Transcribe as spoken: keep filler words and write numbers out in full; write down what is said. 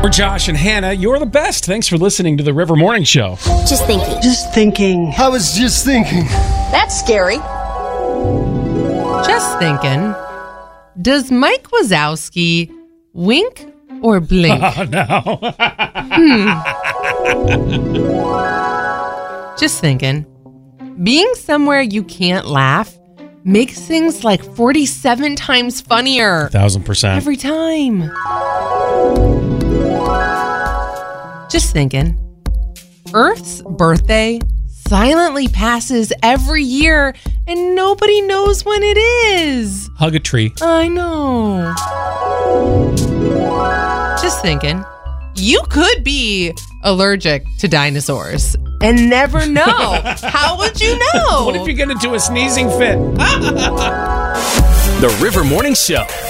We're Josh and Hannah. You're the best. Thanks for listening to the River Morning Show. Just thinking. Just thinking. I was just thinking. That's scary. Just thinking. Does Mike Wazowski wink or blink? Oh, no. hmm. Just thinking. Being somewhere you can't laugh makes things like forty-seven times funnier. Thousand percent. Every time. Just thinking. Earth's birthday silently passes every year and nobody knows when it is. Hug a tree. I know. Just thinking. You could be allergic to dinosaurs and never know. How would you know? What if you get into a sneezing fit? The River Morning Show.